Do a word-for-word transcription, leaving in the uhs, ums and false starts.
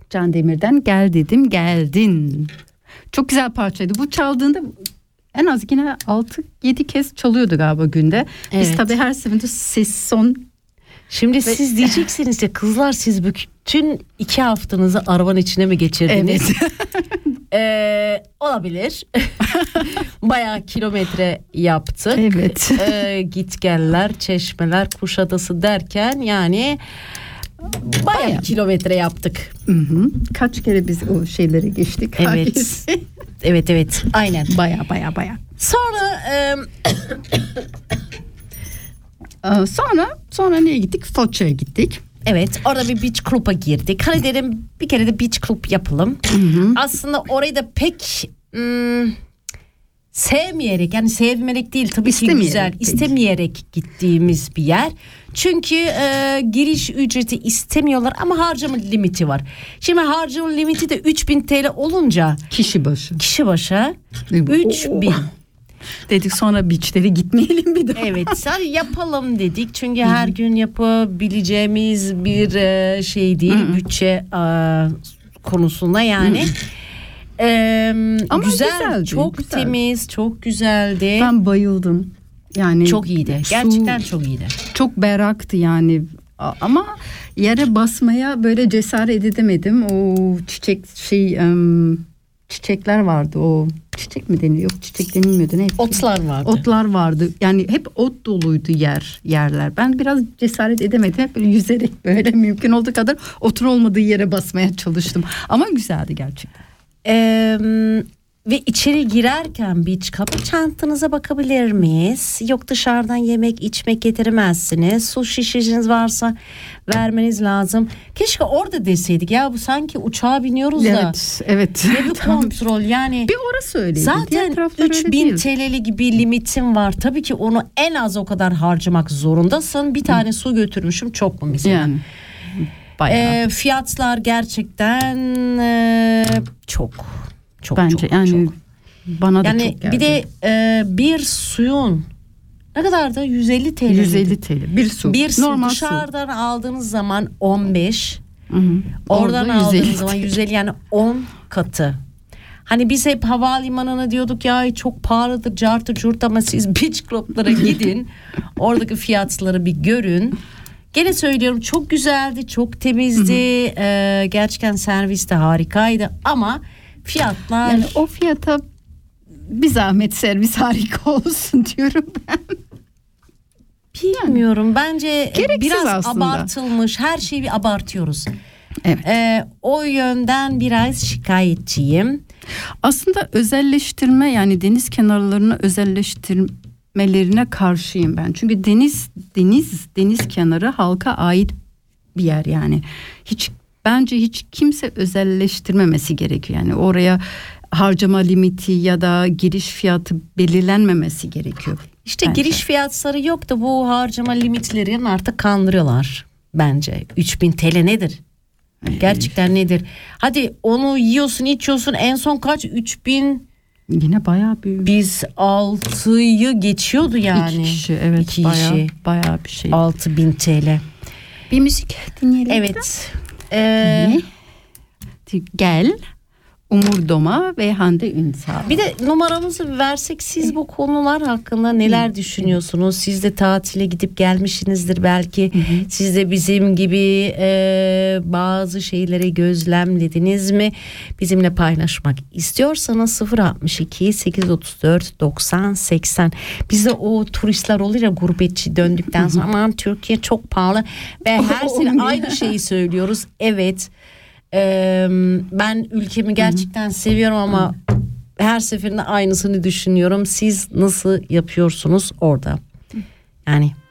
Can Demir'den Gel Dedim Geldin. Çok güzel parçaydı. Bu çaldığında en az yine altı yedi kez çalıyordu galiba günde. Evet. Biz tabii her seferinde ses son. Şimdi Ve... siz diyeceksiniz ya kızlar siz bütün iki haftanızı arabanın içine mi geçirdiniz? Evet. ee, olabilir. Bayağı kilometre yaptık. Evet. Ee, gitgeller, Çeşmeler, Kuşadası derken yani bayağı, bayağı. kilometre yaptık. Hı hı. Kaç kere biz o şeyleri geçtik. Evet. evet evet aynen. Baya baya baya. Sonra e... sonra sonra nereye gittik? Foça'ya gittik. Evet, orada bir beach club'a girdik. Hani dedim bir kere de beach club yapalım. Hı hı. Aslında orayı da pek ım, sevmeyerek, yani sevmemek değil tabii ki güzel, peki. istemeyerek gittiğimiz bir yer. Çünkü e, giriş ücreti istemiyorlar ama harcama limiti var. Şimdi harcama limiti de üç bin TL olunca kişi başı. Kişi başı üç bin. Dedik sonra beachlere gitmeyelim bir daha. Evet, hadi yapalım dedik. Çünkü her gün yapabileceğimiz bir e, şey değil, Hı-hı. bütçe e, konusunda yani. Ee, Ama güzel, güzeldi, çok güzeldi. Temiz, çok güzeldi. Ben bayıldım. Yani çok iyiydi. Gerçekten çok iyiydi. Çok berraktı yani. Ama yere basmaya böyle cesaret edemedim. O çiçek şey um, çiçekler vardı. O çiçek mi deniyor? Yok, çiçek denilmiyordu. Ne? Otlar vardı. Otlar vardı. Yani hep ot doluydu yer yerler. Ben biraz cesaret edemedim. Hep böyle yüzerek böyle mümkün olduğu kadar otun olmadığı yere basmaya çalıştım. Ama güzeldi gerçekten. Ee, ve içeri girerken beach club'a çantanıza bakabilir miyiz? Yok dışarıdan yemek içmek getiremezsiniz. Su şişeniz varsa vermeniz lazım. Keşke orada deseydik ya, bu sanki uçağa biniyoruz evet, da. Evet. Ne bir kontrol yani. Bir orası öyleydi. Zaten üç bin T L'li gibi limitim var. Tabii ki onu en az o kadar harcamak zorundasın. Bir tane Hı. su götürmüşüm, çok mu mesela? Yani. E, fiyatlar gerçekten e, çok çok bence çok, yani çok. Bana da yani çok geldi. Bir de e, bir suyun ne kadar da yüz elli T L. yüz elli T L bir su. Bir su normal dışarıdan su. aldığınız zaman on beş. Hı hı. Oradan Orada aldığınız zaman yüz elli, yani on katı. Hani biz hep havalimanına diyorduk ya çok pahalıdır cartı curt, ama siz beach club'lara gidin. Oradaki fiyatları bir görün. Gene söylüyorum, çok güzeldi, çok temizdi, ee, gerçekten servis de harikaydı ama fiyatlar... Yani o fiyata bir zahmet servis harika olsun diyorum ben. Bilmiyorum, yani, bence gereksiz biraz aslında. Abartılmış, her şeyi bir abartıyoruz. Evet. Ee, o yönden biraz şikayetçiyim. Aslında özelleştirme, yani deniz kenarlarını özelleştirme melerine karşıyım ben. Çünkü deniz deniz deniz kenarı halka ait bir yer yani. Hiç bence hiç kimse özelleştirmemesi gerekiyor. Yani oraya harcama limiti ya da giriş fiyatı belirlenmemesi gerekiyor. İşte bence. Giriş fiyatları yok da bu harcama limitlerini artık kandırıyorlar bence. üç bin T L nedir? Gerçekten nedir? Hadi onu yiyorsun, içiyorsun, en son kaç? üç bin. Yine bayağı büyük. Biz altıyı geçiyordu yani. İki kişi, evet, İki bayağı, kişi. bayağı bir şey. altı bin T L. Bir müzik dinleyelim. Evet. Ee, Gel, Umur Doma ve Hande Ünsal. Bir de numaramızı versek, siz bu konular hakkında neler düşünüyorsunuz? Siz de tatile gidip gelmişsinizdir belki. Hı hı. Siz de bizim gibi e, bazı şeyleri gözlemlediniz mi? Bizimle paylaşmak istiyorsanız sıfır altmış iki sekiz otuz dört doksan seksen. Bizde o turistler olur ya, gurbetçi döndükten sonra aman Türkiye çok pahalı ve her sene aynı şeyi söylüyoruz. Evet. Ee, ben ülkemi gerçekten Hı-hı. seviyorum ama Hı-hı. her seferinde aynısını düşünüyorum. Siz nasıl yapıyorsunuz orada? Yani